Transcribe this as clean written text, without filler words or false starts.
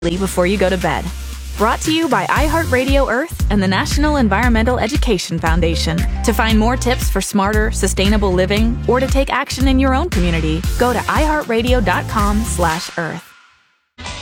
before you go to bed. Brought to you by iHeartRadio Earth and the National Environmental Education Foundation. To find more tips for smarter, sustainable living or to take action in your own community, go to iHeartRadio.com/earth.